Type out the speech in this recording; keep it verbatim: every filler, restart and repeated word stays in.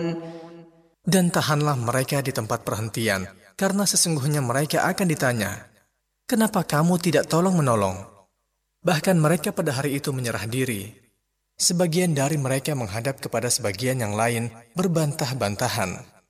Dan tahanlah mereka di tempat perhentian, karena sesungguhnya mereka akan ditanya, kenapa kamu tidak tolong-menolong? Bahkan mereka pada hari itu menyerah diri. Sebagian dari mereka menghadap kepada sebagian yang lain berbantah-bantahan.